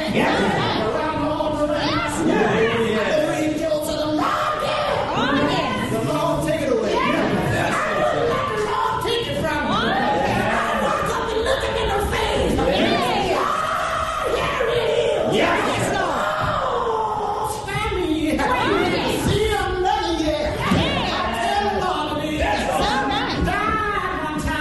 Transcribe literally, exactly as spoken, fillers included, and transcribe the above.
Around the altar. The angels of the Lord. The Lord, take it away. I don't let the Lord take it from me. I walk up and look him in the face. Yeah, here it is. Yeah.